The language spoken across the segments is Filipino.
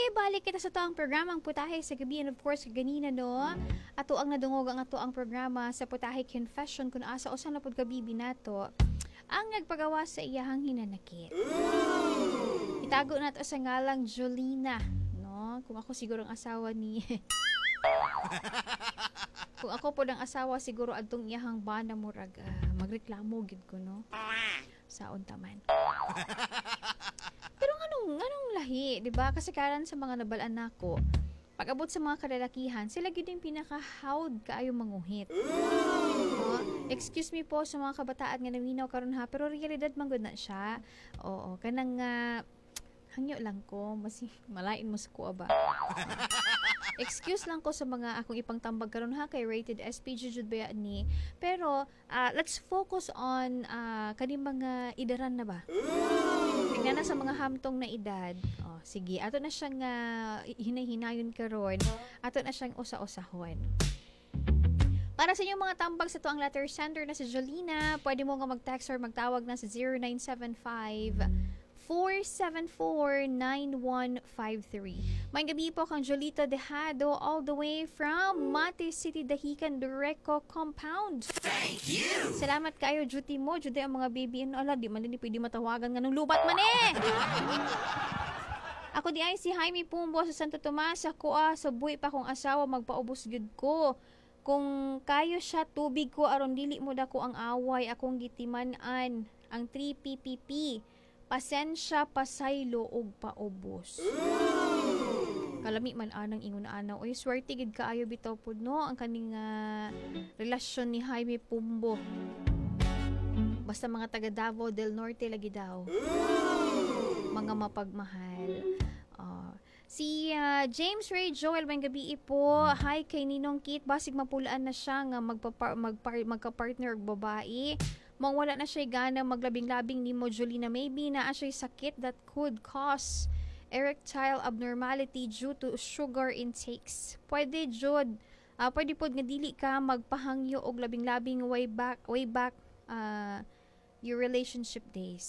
balik kita sa toang programang Putahe sa Gabi. And of course, ganina no, ato ang nadungog ang ato ang programa sa Putahe Confession kung asa o saan na pod gabi binato ang nagpagawa sa iyahang hinanakit. Itago nato sa ngalang Jolina, no? Kung ako siguro ang asawa ni kung ako po ang asawa siguro adtong iyahang bana murag magreklamo gid ko no. Saon taman. Pero anong lahi, 'di ba? Kasi karan sa mga nabalaan nako, pag-abot sa mga kalalakihan, sila gyud yung pinaka-hawd kaayo manguhit. Excuse me po sa mga kabataan nga naminaw karon ha, pero realidad man gud na siya. Oo, kanang hangyo lang ko, malain mo sa kuha ba. Excuse lang ko sa mga akong ipang tambag karon ha kay rated SP jud ba ni. Pero let's focus on kani mga idaran na ba. Tingnan na sa mga hamtong na edad. Oh, sige, ato na siyang hinay-hinayon karon. Ato na siyang usa-usahon. Para sa inyong mga tambag sa tuang letter sender na si Jolina, pwede mo nga mag-text or magtawag na sa 0975-474-9153. May gabi po kang Jolita Dejado all the way from Mate City, Dahican, Dureco Compound. Thank you! Salamat kayo, duty mo. Judy ang mga baby. Ala, di man din pwede matawagan nga ng lubat man eh! Ako di ay si Jaime Pumbo sa Santo Tomas. Ako sa buhay pa kong asawa, magpaubos gud ko. Kung kayo siya, tubig ko, aron dili mo dako ang away, akong gitimanan, ang 3PPP. Pasensya, pasaylo, og paubos. Kalami man anang ingon anaw. Oy, swerte gid kaayo bitaw pud no ang kaning relasyon ni Jaime Pumbo. Basta mga taga Davao del Norte lagi daw. Mga mapagmahal. Si James Ray Joel may gabi po. Hi kay Ninong Kit, basig mapulaan na siya nga magka-partner og babae. Mong wala na siya gana maglabing-labing ni mo Jolina, maybe na siya sakit that could cause erectile abnormality due to sugar intakes. Pwede jud. Pwede pod nga dili ka magpahangyo og labing-labing way back your relationship days.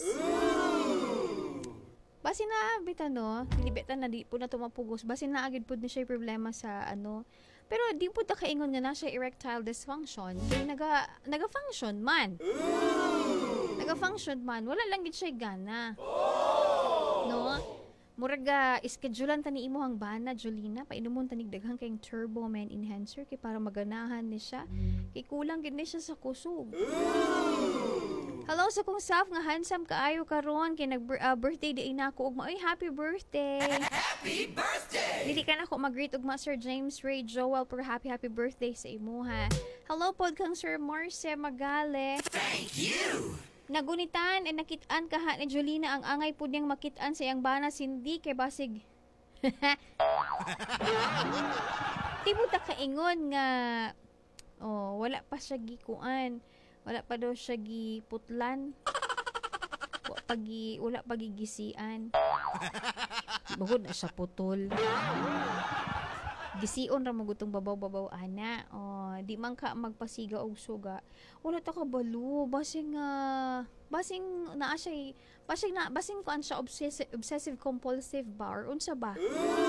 Basi na bitan no, libetan na di po na tumapugos. Basi na agad pod ni siya problema sa ano. Pero di po ta kaingon nga na siya erectile dysfunction. Kaya naga-function man. Naga-function man. Wala lang gid siya gana. No? Muraga schedulean ta ni imuhang bana Jolina, painumon tanig daghang kayong Turbo Men enhancer kay para maganahan ni siya. Kay kulang gid ni siya sa kusog. Hello sa kong self nga handsome kaayo karon kay birthday di nako ug maoy happy birthday. Happy birthday! Dili ka na ako mag-greet ug Sir James Ray Joel for happy birthday sa imuha. Hello pod kang Sir Marce Magale. Thank you! Nagunitan nakit-an kaha ni Jolina ang angay pud niyang makit-an sa iyang bana sindi kay basig. Tibo ta kaingon nga wala pa siya gikuan. Wala pa daw siya giputlan. Wala pa gigisian. Bagod na siya putol. Gision ra mo gutong babaw-babaw ana. Di man ka magpasiga og suga. Wala ta ka balo, basing naa siya, basing kuan siya obsessive compulsive ba or unsa ba?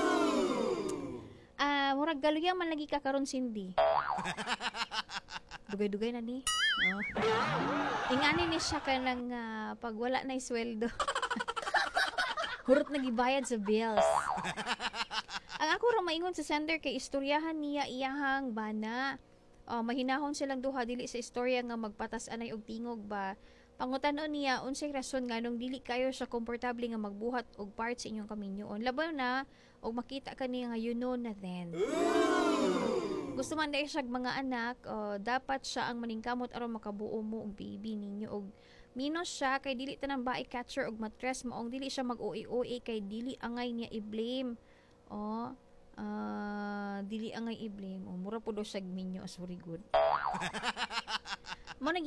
Murag galuya man lagi ka karon sindi. Dugay-dugay na ni. Ingani ni siya kanang pag wala na sweldo. Hurot na gibayad sa bills. Ang ako ra maingon sa sender kay istoryahan niya iyahang bana. Mahinahon silang duha dili sa istorya nga magpatas anay og tingog ba. Pangutanon niya unsay rason nganong dili kayo siya komportable nga magbuhat og part sa inyong kaminyoon. Labaw na og makita kaniya nga you know na then. Gusto man dahil siya mga anak, dapat siya ang maningkamot aron makabuo mo og baby ninyo og minus siya kay dili tanang bae catcher og matres maong dili siya mag-OA kay dili angay niya i-blame. Dili angay i-blame. Mura po daw siya minyo. Sorry good. Mo